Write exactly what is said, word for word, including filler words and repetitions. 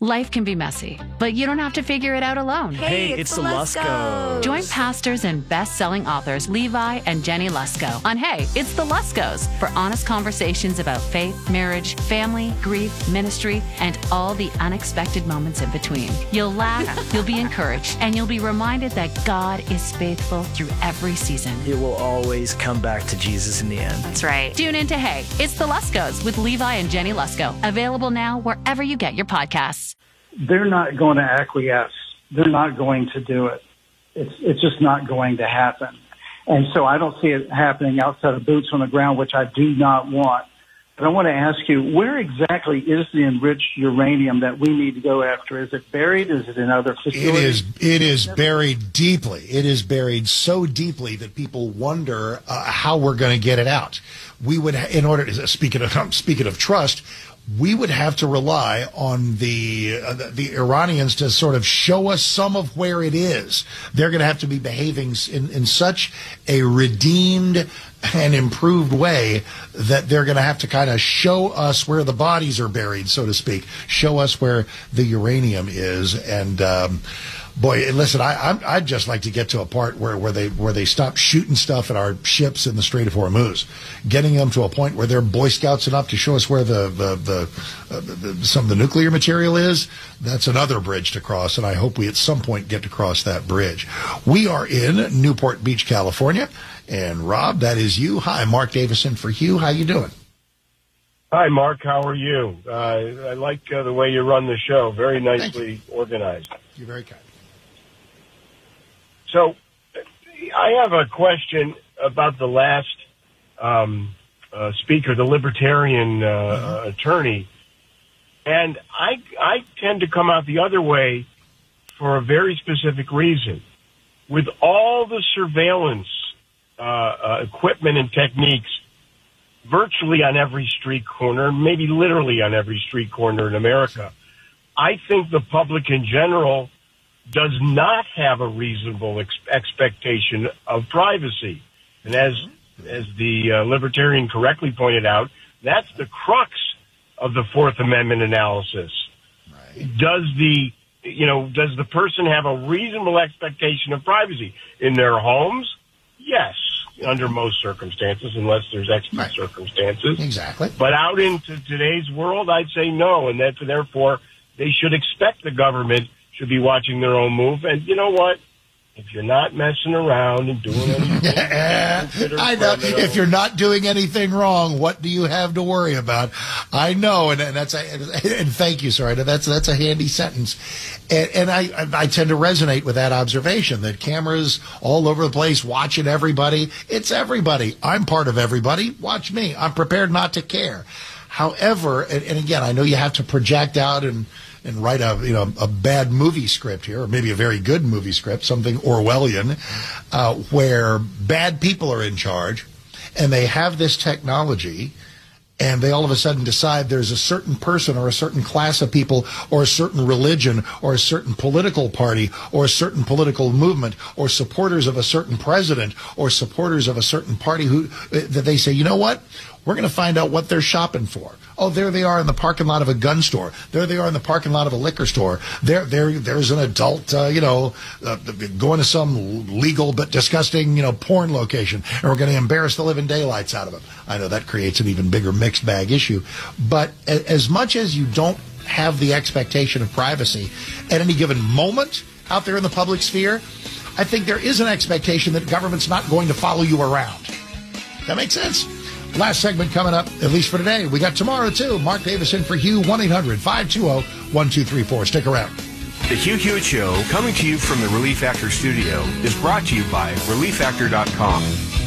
Life can be messy, but you don't have to figure it out alone. Hey, it's, it's the Luskos. Join pastors and best-selling authors Levi and Jenny Lusko on Hey, It's the Luskos for honest conversations about faith, marriage, family, grief, ministry, and all the unexpected moments in between. You'll laugh, you'll be encouraged, and you'll be reminded that God is faithful through every season. It will always come back to Jesus in the end. That's right. Tune in to Hey, It's the Luskos with Levi and Jenny Lusko. Available now wherever you get your podcasts. They're not going to acquiesce. They're not going to do it. It's it's just not going to happen. And so I don't see it happening outside of boots on the ground, which I do not want. But I want to ask you, where exactly is the enriched uranium that we need to go after? Is it buried? Is it in other facilities? It is, it is buried deeply. It is buried so deeply that people wonder uh, how we're going to get it out. We would, in order to, speaking of, speaking of trust, we would have to rely on the, uh, the the Iranians to sort of show us some of where it is. They're going to have to be behaving in, in such a redeemed and improved way that they're going to have to kind of show us where the bodies are buried, so to speak, show us where the uranium is. And um, boy, listen, I, I'm, I'd just like to get to a part where, where they where they stop shooting stuff at our ships in the Strait of Hormuz, getting them to a point where they're Boy Scouts enough to show us where the the, the, uh, the some of the nuclear material is. That's another bridge to cross, and I hope we at some point get to cross that bridge. We are in Newport Beach, California, and Rob, that is you. Hi, Mark Davison for Hugh. How you doing? Hi, Mark. How are you? Uh, I like uh, the way you run the show. Very nicely organized. You're very kind. So I have a question about the last um, uh, speaker, the libertarian uh, uh, attorney. And I, I tend to come out the other way for a very specific reason. With all the surveillance uh, uh, equipment and techniques virtually on every street corner, maybe literally on every street corner in America, I think the public in general does not have a reasonable ex- expectation of privacy. And as as the uh, libertarian correctly pointed out, that's the crux of the Fourth Amendment analysis. Right. Does the you know does the person have a reasonable expectation of privacy in their homes? Yes, under most circumstances, unless there's extra right. circumstances. Exactly. But out into today's world, I'd say no, and that therefore they should expect the government should be watching their own move. And you know what? If you're not messing around and doing anything, I know. If you're not doing anything wrong, what do you have to worry about? I know, and, and that's a, and thank you, sir. That's that's a handy sentence, and, and I I tend to resonate with that observation that cameras all over the place watching everybody. It's everybody. I'm part of everybody. Watch me. I'm prepared not to care. However, and, and again, I know you have to project out and. and write a you know a bad movie script here, or maybe a very good movie script, something Orwellian, uh, where bad people are in charge, and they have this technology, and they all of a sudden decide there's a certain person or a certain class of people or a certain religion or a certain political party or a certain political movement or supporters of a certain president or supporters of a certain party who that they say, you know what? We're going to find out what they're shopping for. Oh, there they are in the parking lot of a gun store. There they are in the parking lot of a liquor store. There, there, there's an adult, uh, you know, uh, going to some legal but disgusting, you know, porn location, and we're going to embarrass the living daylights out of them. I know that creates an even bigger mixed bag issue. But as much as you don't have the expectation of privacy at any given moment out there in the public sphere, I think there is an expectation that government's not going to follow you around. That makes sense? Last segment coming up, at least for today. We got tomorrow, too. Mark Davis in for Hugh, one eight hundred five two zero one two three four. Stick around. The Hugh Hewitt Show, coming to you from the Relief Factor studio, is brought to you by relief factor dot com.